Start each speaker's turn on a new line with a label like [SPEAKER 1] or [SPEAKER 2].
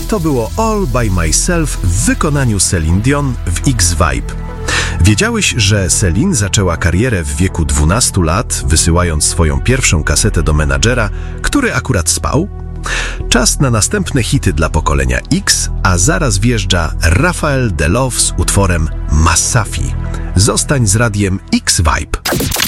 [SPEAKER 1] To było All By Myself w wykonaniu Celine Dion w X-Vibe. Wiedziałeś, że Celine zaczęła karierę w wieku 12 lat, wysyłając swoją pierwszą kasetę do menadżera, który akurat spał? Czas na następne hity dla pokolenia X, a zaraz wjeżdża Rafael Delov z utworem Masafi. Zostań z radiem X-Vibe.